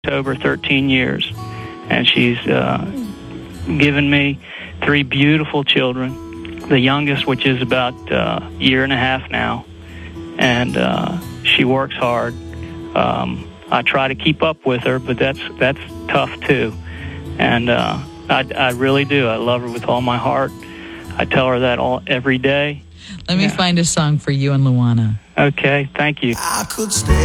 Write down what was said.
over 13 years, and she's given me 3 beautiful children. The youngest, which is about a year and a half now, and she works hard. I try to keep up with her, but that's tough too. And I really do. I love her with all my heart. I tell her that every day. Let me find a song for you and Luana. Okay, thank you. I could stay